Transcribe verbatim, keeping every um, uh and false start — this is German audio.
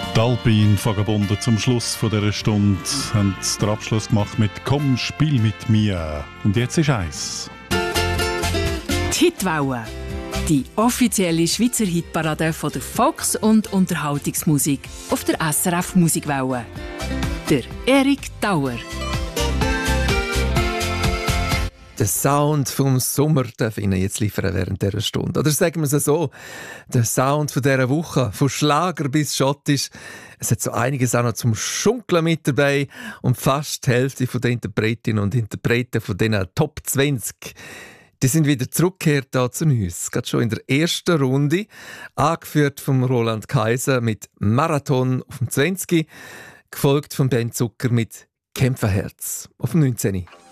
Die Alpine Vagabunden zum Schluss von dieser Stunde haben den Abschluss gemacht mit «Komm, spiel mit mir». Und jetzt ist eins. Die Hitwelle. Die offizielle Schweizer Hitparade von der Volks- und Unterhaltungsmusik auf der S R F Musikwelle. Der Erik Dauer. Den Sound vom Sommer darf ich Ihnen jetzt liefern während dieser Stunde. Oder sagen wir es so, der Sound von dieser Woche, von Schlager bis Schottisch. Es hat so einiges auch noch zum Schunkeln mit dabei und fast die Hälfte der Interpretinnen und Interpreten von diesen Top zwanzig. Die sind wieder zurückgekehrt hier zu uns. Gerade schon in der ersten Runde, angeführt von Roland Kaiser mit «Marathon» auf dem zwanzig, gefolgt von Ben Zucker mit «Kämpferherz» auf dem neunzehn.